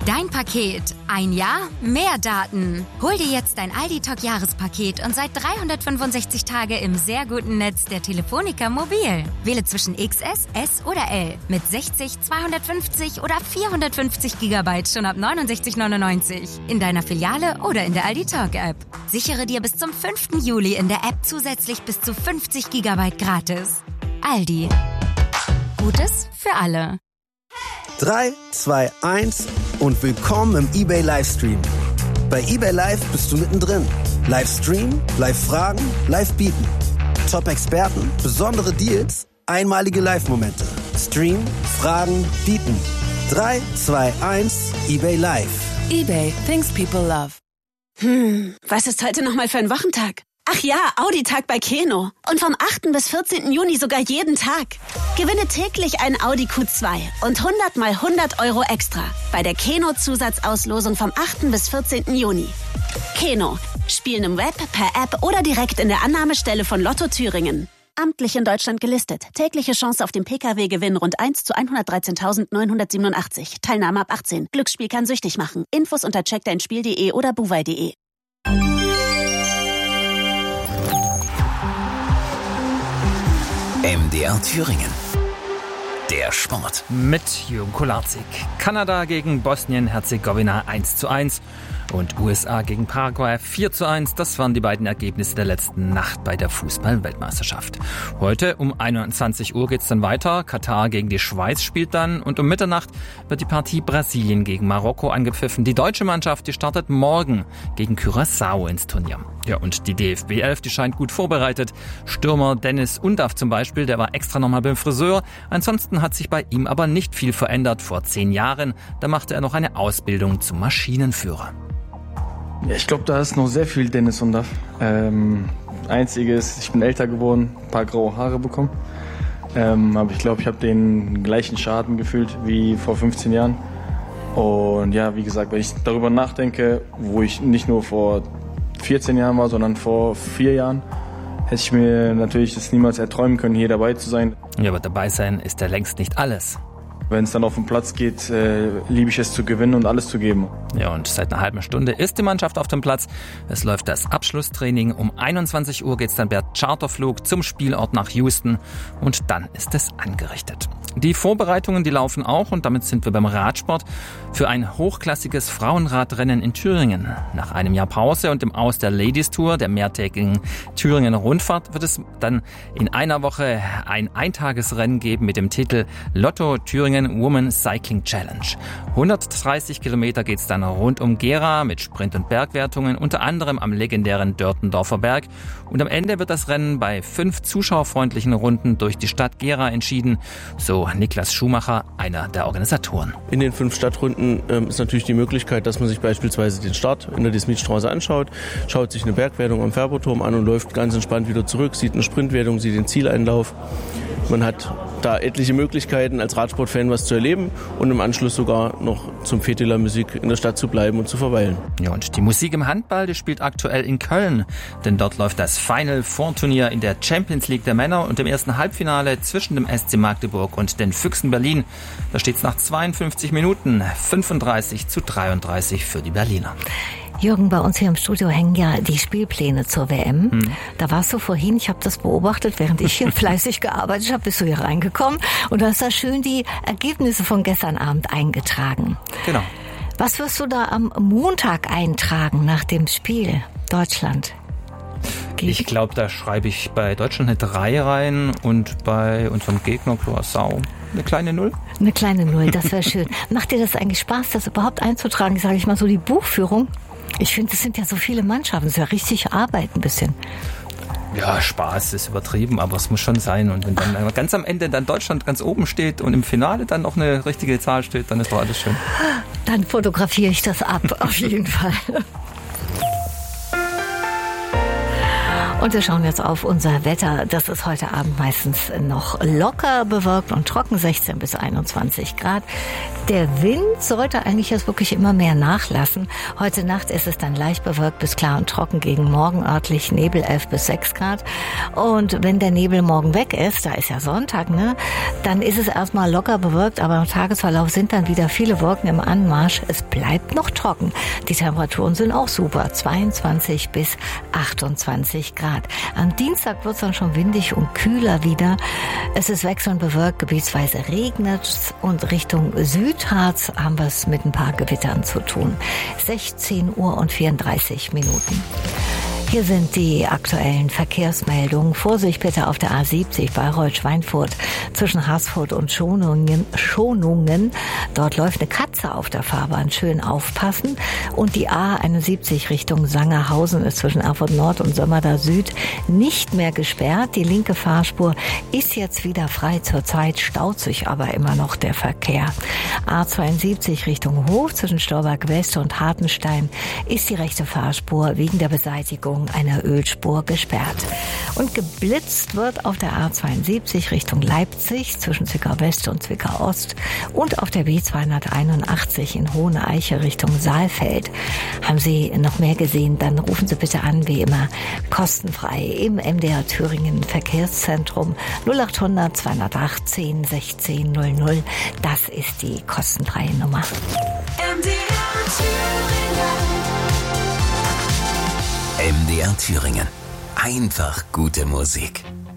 Dein Paket. Ein Jahr, mehr Daten. Hol dir jetzt dein Aldi Talk Jahrespaket und seit 365 Tage im sehr guten Netz der Telefonica Mobil. Wähle zwischen XS, S oder L mit 60, 250 oder 450 GB schon ab 69,99 in deiner Filiale oder in der Aldi Talk App. Sichere dir bis zum 5. Juli in der App zusätzlich bis zu 50 GB gratis. Aldi. Gutes für alle. 3, 2, 1 und willkommen im eBay Livestream. Bei eBay Live bist du mittendrin. Livestream, Live-Fragen, Live-Bieten. Top-Experten, besondere Deals, einmalige Live-Momente. Stream, Fragen, Bieten. 3, 2, 1, eBay Live. eBay, things people love. Was ist heute nochmal für ein Wochentag? Ach ja, Audi-Tag bei Keno. Und vom 8. bis 14. Juni sogar jeden Tag. Gewinne täglich ein Audi Q2 und 100 mal 100 Euro extra bei der Keno-Zusatzauslosung vom 8. bis 14. Juni. Keno. Spielen im Web, per App oder direkt in der Annahmestelle von Lotto Thüringen. Amtlich in Deutschland gelistet. Tägliche Chance auf den Pkw-Gewinn rund 1 zu 113.987. Teilnahme ab 18. Glücksspiel kann süchtig machen. Infos unter checkdeinspiel.de oder buwei.de. MDR Thüringen. Der Sport. Mit Jürgen Kolarczyk. Kanada gegen Bosnien-Herzegowina 1:1 und USA gegen Paraguay 4:1. Das waren die beiden Ergebnisse der letzten Nacht bei der Fußball-Weltmeisterschaft. Heute um 21 Uhr geht's dann weiter. Katar gegen die Schweiz spielt dann und um Mitternacht wird die Partie Brasilien gegen Marokko angepfiffen. Die deutsche Mannschaft, die startet morgen gegen Curaçao ins Turnier. Ja, und die DFB 11, die scheint gut vorbereitet. Stürmer Dennis Undaff zum Beispiel, der war extra nochmal beim Friseur. Ansonsten hat sich bei ihm aber nicht viel verändert. Vor 10 Jahren, da machte er noch eine Ausbildung zum Maschinenführer. Ja, ich glaube, da ist noch sehr viel Dennis Undaff. Einziges, ich bin älter geworden, ein paar graue Haare bekommen. Aber ich glaube, ich habe den gleichen Schaden gefühlt wie vor 15 Jahren. Und ja, wie gesagt, wenn ich darüber nachdenke, wo ich nicht nur vor 14 Jahren war, sondern vor 4 Jahren, hätte ich mir natürlich das niemals erträumen können, hier dabei zu sein. Ja, aber dabei sein ist ja längst nicht alles. Wenn es dann auf den Platz geht, liebe ich es zu gewinnen und alles zu geben. Ja, und seit einer halben Stunde ist die Mannschaft auf dem Platz. Es läuft das Abschlusstraining. Um 21 Uhr geht's dann per Charterflug zum Spielort nach Houston und dann ist es angerichtet. Die Vorbereitungen, die laufen auch und damit sind wir beim Radsport für ein hochklassiges Frauenradrennen in Thüringen. Nach einem Jahr Pause und dem Aus der Ladies Tour, der mehrtägigen Thüringer Rundfahrt, wird es dann in einer Woche ein Eintagesrennen geben mit dem Titel Lotto Thüringen Women Cycling Challenge. 130 Kilometer geht's dann rund um Gera mit Sprint- und Bergwertungen, unter anderem am legendären Dörtendorfer Berg. Und am Ende wird das Rennen bei 5 zuschauerfreundlichen Runden durch die Stadt Gera entschieden, so Niklas Schumacher, einer der Organisatoren. In den 5 Stadtrunden ist natürlich die Möglichkeit, dass man sich beispielsweise den Start in der Dismietstraße anschaut, schaut sich eine Bergwertung am Färberturm an und läuft ganz entspannt wieder zurück, sieht eine Sprintwertung, sieht den Zieleinlauf. Man hat da etliche Möglichkeiten, als Radsportfan was zu erleben und im Anschluss sogar noch zum Fête de la Musique in der Stadt zu bleiben und zu verweilen. Ja, und die Musik im Handball, die spielt aktuell in Köln, denn dort läuft das Final Four Turnier in der Champions League der Männer und im ersten Halbfinale zwischen dem SC Magdeburg und den Füchsen Berlin. Da steht es nach 52 Minuten 35:33 für die Berliner. Jürgen, bei uns hier im Studio hängen ja die Spielpläne zur WM. Da warst du vorhin, ich habe das beobachtet, während ich hier fleißig gearbeitet habe, bist du hier reingekommen und du hast da schön die Ergebnisse von gestern Abend eingetragen. Genau. Was wirst du da am Montag eintragen nach dem Spiel Deutschland? Ich glaube, da schreibe ich bei Deutschland eine 3 rein und bei unserem Gegner Curaçao eine kleine 0. Eine kleine 0, das wäre schön. Macht dir das eigentlich Spaß, das überhaupt einzutragen? Sage ich mal so, die Buchführung? Ich finde, es sind ja so viele Mannschaften, es ist ja richtig Arbeit ein bisschen. Ja, Spaß ist übertrieben, aber es muss schon sein. Und wenn dann ganz am Ende dann Deutschland ganz oben steht und im Finale dann noch eine richtige Zahl steht, dann ist doch alles schön. Dann fotografiere ich das ab, auf jeden Fall. Und wir schauen jetzt auf unser Wetter. Das ist heute Abend meistens noch locker bewölkt und trocken, 16 bis 21 Grad. Der Wind sollte eigentlich jetzt wirklich immer mehr nachlassen. Heute Nacht ist es dann leicht bewölkt bis klar und trocken, gegen morgen örtlich Nebel 11 bis 6 Grad. Und wenn der Nebel morgen weg ist, da ist ja Sonntag, ne, dann ist es erstmal locker bewölkt, aber im Tagesverlauf sind dann wieder viele Wolken im Anmarsch. Es bleibt noch trocken. Die Temperaturen sind auch super, 22 bis 28 Grad. Am Dienstag wird es dann schon windig und kühler wieder. Es ist wechselnd bewölkt, gebietsweise regnet es und Richtung Südharz haben wir es mit ein paar Gewittern zu tun. 16 Uhr und 34 Minuten. Hier sind die aktuellen Verkehrsmeldungen. Vorsicht bitte auf der A70 Bayreuth-Schweinfurt zwischen Haßfurt und Schonungen. Dort läuft eine Katze auf der Fahrbahn. Schön aufpassen. Und die A71 Richtung Sangerhausen ist zwischen Erfurt Nord und Sömmerda Süd nicht mehr gesperrt. Die linke Fahrspur ist jetzt wieder frei. Zurzeit staut sich aber immer noch der Verkehr. A72 Richtung Hof zwischen Stauberg West und Hartenstein ist die rechte Fahrspur wegen der Beseitigung einer Ölspur gesperrt. Und geblitzt wird auf der A72 Richtung Leipzig zwischen Zwickau West und Zwickau Ost und auf der B281 in Hohe Eiche Richtung Saalfeld. Haben Sie noch mehr gesehen, dann rufen Sie bitte an, wie immer, kostenfrei im MDR Thüringen Verkehrszentrum 0800 218 16 00. Das ist die kostenfreie Nummer. MDR Thüringen. Einfach gute Musik.